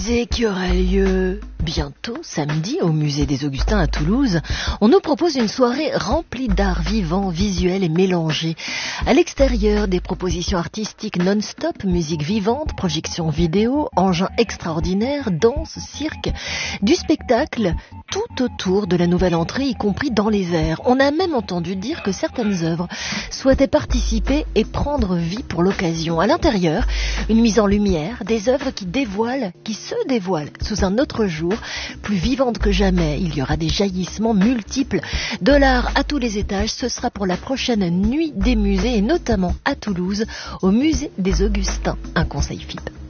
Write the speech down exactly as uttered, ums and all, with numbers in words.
Et qui aura lieu bientôt, samedi, au Musée des Augustins à Toulouse. On nous propose une soirée remplie d'art vivant, visuel et mélangé. À l'extérieur, des propositions artistiques non-stop, musique vivante, projections vidéo, engins extraordinaires, danse, cirque, du spectacle, tout autour de la nouvelle entrée, y compris dans les airs. On a même entendu dire que certaines œuvres souhaitaient participer et prendre vie pour l'occasion. À l'intérieur, une mise en lumière, des œuvres qui dévoilent, qui se dévoilent sous un autre jour, plus vivante que jamais. Il y aura des jaillissements multiples de l'art à tous les étages. Ce sera pour la prochaine nuit des musées et notamment à Toulouse, au Musée des Augustins. Un conseil F I P.